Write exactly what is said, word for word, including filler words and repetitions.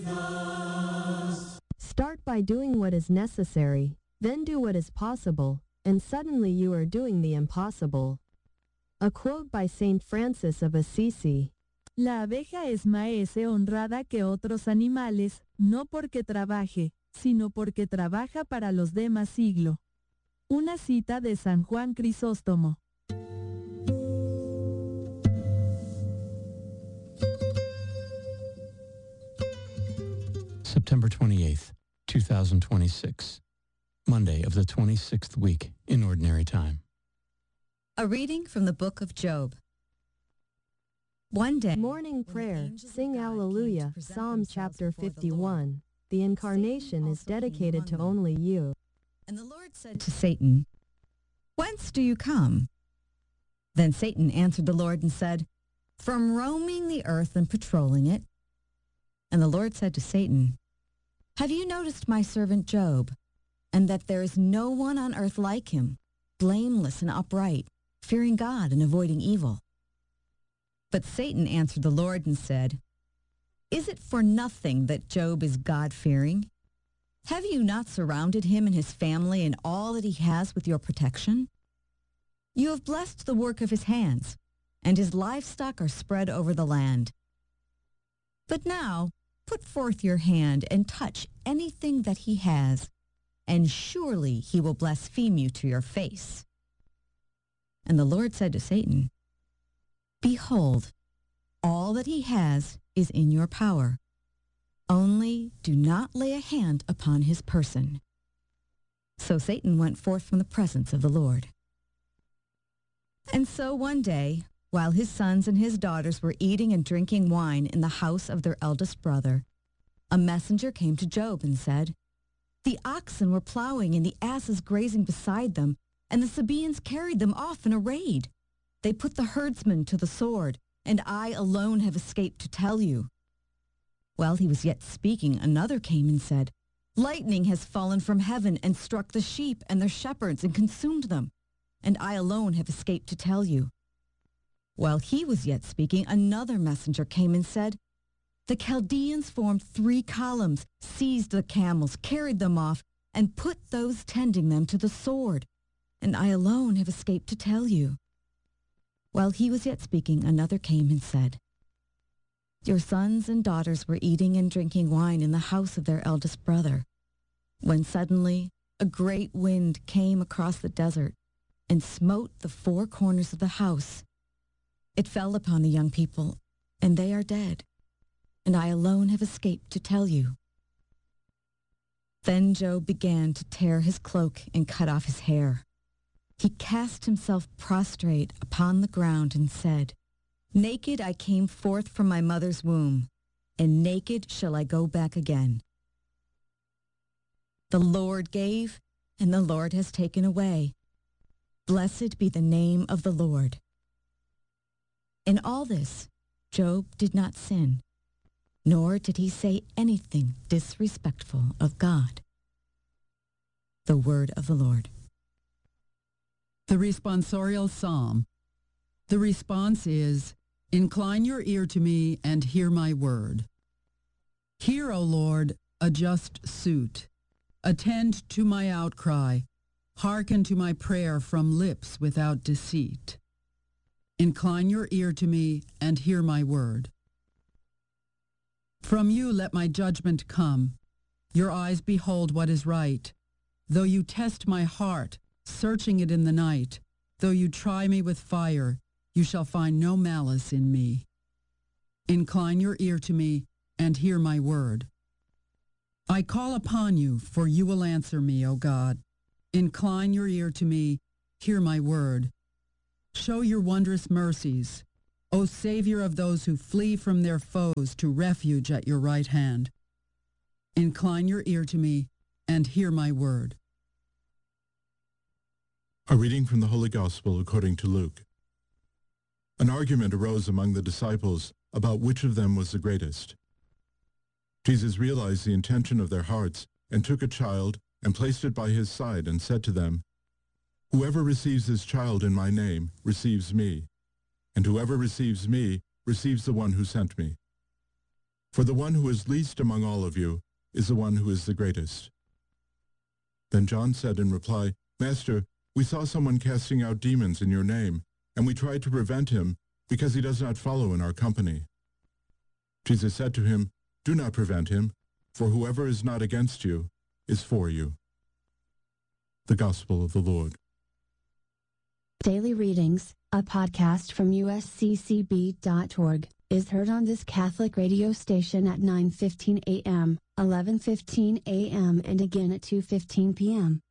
Start by doing what is necessary, then do what is possible, and suddenly you are doing the impossible. A quote by Saint Francis of Assisi. La abeja es más honrada que otros animales, no porque trabaje, sino porque trabaja para los demás siglo. Una cita de San Juan Crisóstomo. September twenty-eighth, two thousand twenty-six. Monday of the twenty-sixth week in Ordinary Time. A reading from the book of Job. One day, Morning prayer, sing Alleluia, Psalm chapter fifty-one. The incarnation is dedicated to only you. And the Lord said to Satan, "Whence do you come?" Then Satan answered the Lord and said, "From roaming the earth and patrolling it." And the Lord said to Satan, "Have you noticed my servant Job, and that there is no one on earth like him, blameless and upright, fearing God and avoiding evil?" But Satan answered the Lord and said, "Is it for nothing that Job is God-fearing? Have you not surrounded him and his family and all that he has with your protection? You have blessed the work of his hands, and his livestock are spread over the land. But now put forth your hand and touch anything that he has, and surely he will blaspheme you to your face." And the Lord said to Satan, "Behold, all that he has is in your power. Only do not lay a hand upon his person." So Satan went forth from the presence of the Lord. And so one day, while his sons and his daughters were eating and drinking wine in the house of their eldest brother, a messenger came to Job and said, "The oxen were plowing and the asses grazing beside them, and the Sabaeans carried them off in a raid. They put the herdsmen to the sword, and I alone have escaped to tell you." While he was yet speaking, another came and said, "Lightning has fallen from heaven and struck the sheep and their shepherds and consumed them, and I alone have escaped to tell you." While he was yet speaking, another messenger came and said, "The Chaldeans formed three columns, seized the camels, carried them off, and put those tending them to the sword, and I alone have escaped to tell you." While he was yet speaking, another came and said, "Your sons and daughters were eating and drinking wine in the house of their eldest brother, when suddenly a great wind came across the desert and smote the four corners of the house. It fell upon the young people, and they are dead, and I alone have escaped to tell you." Then Job began to tear his cloak and cut off his hair. He cast himself prostrate upon the ground and said, "Naked I came forth from my mother's womb, and naked shall I go back again. The Lord gave, and the Lord has taken away. Blessed be the name of the Lord." In all this, Job did not sin, nor did he say anything disrespectful of God. The word of the Lord. The responsorial psalm. The response is, "Incline your ear to me and hear my word. Hear, O Lord, a just suit. Attend to my outcry. Hearken to my prayer from lips without deceit. Incline your ear to me and hear my word. From you let my judgment come. Your eyes behold what is right. Though you test my heart, searching it in the night, though you try me with fire, you shall find no malice in me. Incline your ear to me and hear my word. I call upon you, for you will answer me, O God. Incline your ear to me, hear my word. Show your wondrous mercies, O Savior of those who flee from their foes to refuge at your right hand. Incline your ear to me and hear my word." A reading from the Holy Gospel according to Luke. An argument arose among the disciples about which of them was the greatest. Jesus realized the intention of their hearts and took a child and placed it by his side and said to them, "Whoever receives this child in my name receives me, and whoever receives me receives the one who sent me. For the one who is least among all of you is the one who is the greatest." Then John said in reply, "Master, we saw someone casting out demons in your name, and we tried to prevent him because he does not follow in our company." Jesus said to him, "Do not prevent him, for whoever is not against you is for you." The Gospel of the Lord. Daily Readings, a podcast from U S C C B dot org, is heard on this Catholic radio station at nine fifteen a m, eleven fifteen a m and again at two fifteen p m